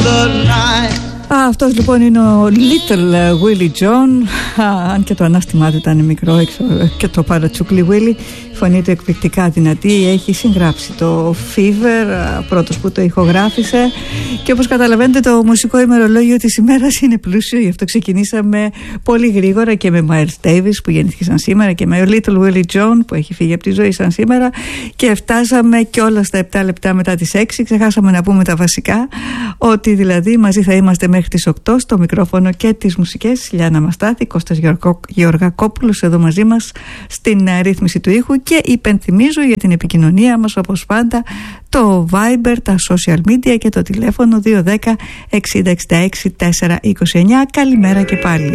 Αυτός λοιπόν είναι ο Little Willie John. Αν και το ανάστημά του ήταν μικρό έξω, και το παρατσούκλι Willie, η φωνή του εκπληκτικά δυνατή. Έχει συγγράψει το Fever, πρώτος που το ηχογράφησε. Και όπως καταλαβαίνετε, το μουσικό ημερολόγιο της ημέρας είναι πλούσιο. Γι' αυτό ξεκινήσαμε πολύ γρήγορα και με Miles Davis που γεννήθηκε σαν σήμερα, και με ο Little Willie John που έχει φύγει από τη ζωή σαν σήμερα. Και φτάσαμε κιόλας στα 7 λεπτά μετά τις 6. Ξεχάσαμε να πούμε τα βασικά, ότι δηλαδή μαζί θα είμαστε μέχρι τις 8 στο μικρόφωνο και τις μουσικές. Λιάννα Μαστάθη, Κώστας Γεωργακόπουλος εδώ μαζί μας στην ρύθμιση του ήχου. Και υπενθυμίζω για την επικοινωνία μας, όπως πάντα, το Viber, τα social media και το τηλέφωνο 210 60 66 429. Καλημέρα και πάλι.